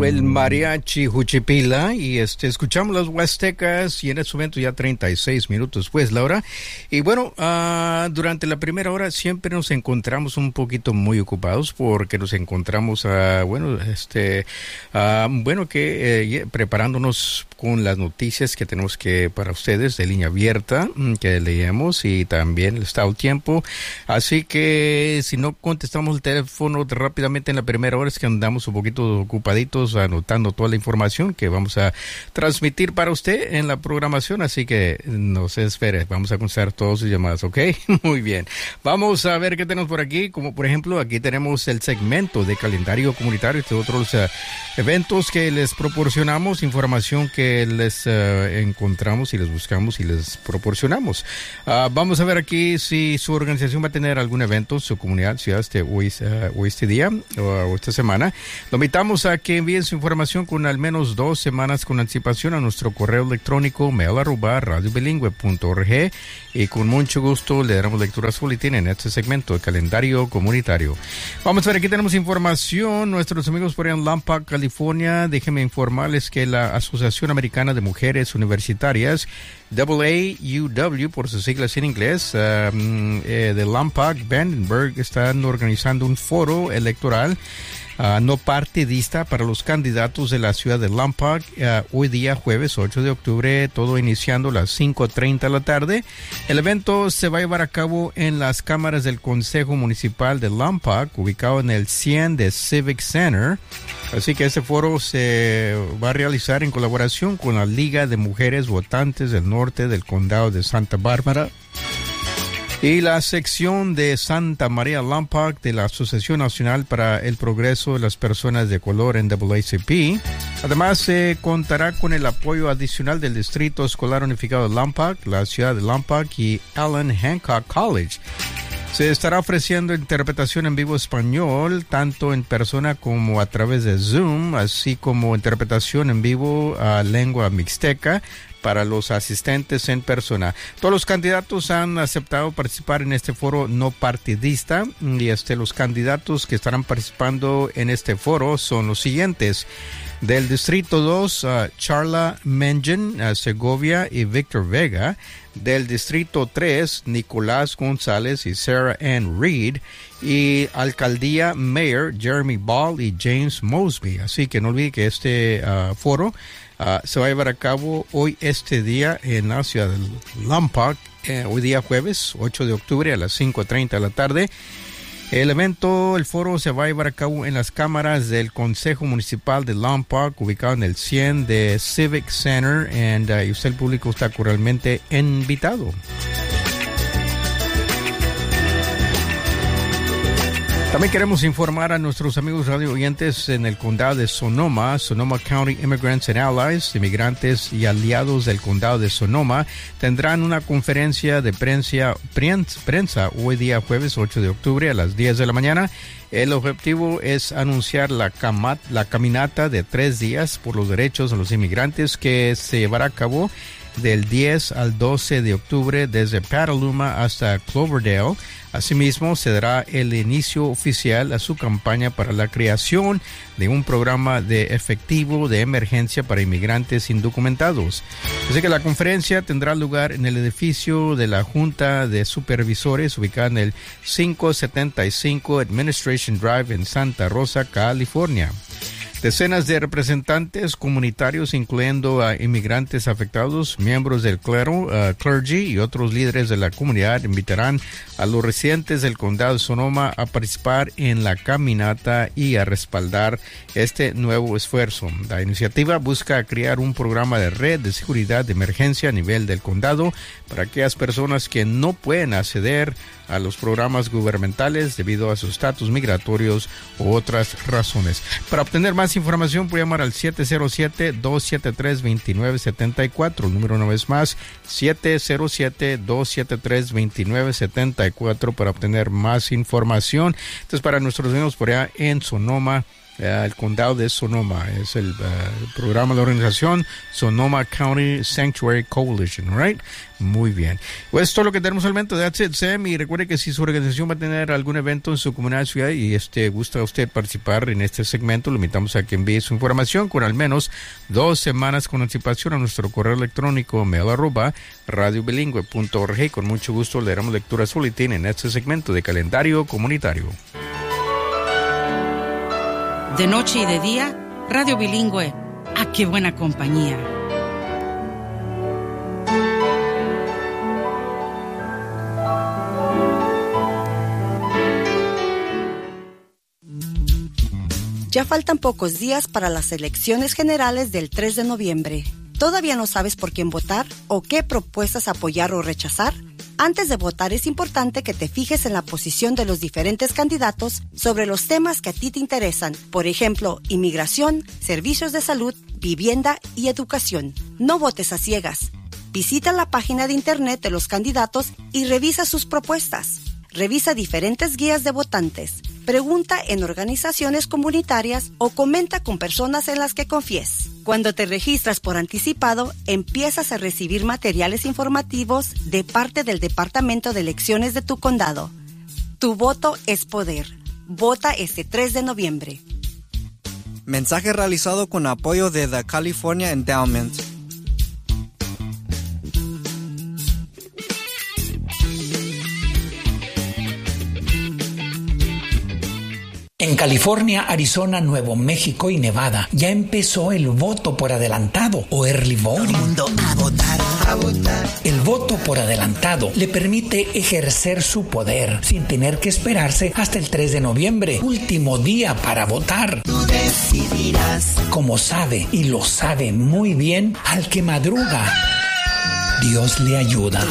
El mariachi Juchipila y escuchamos las Huastecas y en este momento ya 36 minutos pues la hora y bueno, durante la primera hora siempre nos encontramos un poquito muy ocupados porque nos encontramos preparándonos con las noticias que tenemos que para ustedes de línea abierta que leemos y también el estado del tiempo, así que si no contestamos el teléfono rápidamente en la primera hora es que andamos un poquito ocupaditos anotando toda la información que vamos a transmitir para usted en la programación, así que no se espere, vamos a contestar todas sus llamadas, ¿ok? Muy bien, vamos a ver qué tenemos por aquí, como por ejemplo aquí tenemos el segmento de calendario comunitario, este otros eventos que les proporcionamos, información que les encontramos y les buscamos y les proporcionamos. Vamos a ver aquí si su organización va a tener algún evento en su comunidad, ciudad este día o esta semana. Lo invitamos a que envíen su información con al menos 2 semanas con anticipación a nuestro correo electrónico mail@radiobilingüe.org y con mucho gusto le daremos lectura a su boletín en este segmento de calendario comunitario. Vamos a ver, aquí tenemos información. Nuestros amigos por allá en Lompoc, California, déjenme informarles que la Asociación Americana de Mujeres Universitarias, AAUW por sus siglas en inglés, de Lompoc, Vandenberg, están organizando un foro electoral no partidista para los candidatos de la ciudad de Lompoc, hoy día jueves 8 de octubre, todo iniciando a las 5:30 de la tarde. El evento se va a llevar a cabo en las cámaras del Consejo Municipal de Lompoc, ubicado en el 100 de Civic Center. Así que este foro se va a realizar en colaboración con la Liga de Mujeres Votantes del Norte del Condado de Santa Bárbara y la sección de Santa María Lompoc de la Asociación Nacional para el Progreso de las Personas de Color en NAACP. Además, se contará con el apoyo adicional del Distrito Escolar Unificado de Lompoc, la ciudad de Lompoc y Allen Hancock College. Se estará ofreciendo interpretación en vivo español, tanto en persona como a través de Zoom, así como interpretación en vivo a lengua mixteca para los asistentes en persona. Todos los candidatos han aceptado participar en este foro no partidista y los candidatos que estarán participando en este foro son los siguientes. Del Distrito 2, Charla Mengen, Segovia y Víctor Vega. Del Distrito 3, Nicolás González y Sarah Ann Reed. Y Alcaldía Mayor, Jeremy Ball y James Mosby. Así que no olvide que este foro se va a llevar a cabo hoy este día en la ciudad de Lompoc, hoy día jueves 8 de octubre a las 5:30 de la tarde. El foro se va a llevar a cabo en las cámaras del Consejo Municipal de Lompoc, ubicado en el 100 de Civic Center, y usted, el público, está cordialmente invitado. También queremos informar a nuestros amigos radio oyentes en el condado de Sonoma, Sonoma County Immigrants and Allies, inmigrantes y aliados del condado de Sonoma, tendrán una conferencia de prensa hoy día jueves 8 de octubre a las 10 de la mañana. El objetivo es anunciar la caminata de 3 días por los derechos de los inmigrantes que se llevará a cabo del 10 al 12 de octubre desde Petaluma hasta Cloverdale. Asimismo, se dará el inicio oficial a su campaña para la creación de un programa de efectivo de emergencia para inmigrantes indocumentados. Así que la conferencia tendrá lugar en el edificio de la Junta de Supervisores, ubicada en el 575 Administration Drive en Santa Rosa, California. Decenas de representantes comunitarios, incluyendo a inmigrantes afectados, miembros del clergy y otros líderes de la comunidad, invitarán a los residentes del condado de Sonoma a participar en la caminata y a respaldar este nuevo esfuerzo. La iniciativa busca crear un programa de red de seguridad de emergencia a nivel del condado para aquellas personas que no pueden acceder a los programas gubernamentales debido a sus estatus migratorios u otras razones. Para obtener más información puede llamar al 707-273-2974. El número una vez más, 707-273-2974 para obtener más información. Entonces, para nuestros amigos por allá en Sonoma, el condado de Sonoma. Es el programa de la organización Sonoma County Sanctuary Coalition, right? Muy bien. Pues esto es lo que tenemos al momento. That's it, Sam. Y recuerde que si su organización va a tener algún evento en su comunidad, ciudad, y gusta usted participar en este segmento, lo invitamos a que envíe su información con al menos 2 semanas con anticipación a nuestro correo electrónico mail@radiobilingüe.org. Con mucho gusto le daremos lectura a su boletín en este segmento de calendario comunitario. De noche y de día, Radio Bilingüe. ¡Ah, qué buena compañía! Ya faltan pocos días para las elecciones generales del 3 de noviembre. ¿Todavía no sabes por quién votar o qué propuestas apoyar o rechazar? Antes de votar es importante que te fijes en la posición de los diferentes candidatos sobre los temas que a ti te interesan. Por ejemplo, inmigración, servicios de salud, vivienda y educación. No votes a ciegas. Visita la página de internet de los candidatos y revisa sus propuestas. Revisa diferentes guías de votantes. Pregunta en organizaciones comunitarias o comenta con personas en las que confíes. Cuando te registras por anticipado, empiezas a recibir materiales informativos de parte del Departamento de Elecciones de tu condado. Tu voto es poder. Vota este 3 de noviembre. Mensaje realizado con apoyo de The California Endowment. En California, Arizona, Nuevo México y Nevada ya empezó el voto por adelantado o early voting. Todo el mundo a votar, a votar. El voto por adelantado le permite ejercer su poder sin tener que esperarse hasta el 3 de noviembre, último día para votar. Tú decidirás. Como sabe, y lo sabe muy bien, al que madruga, Dios le ayuda.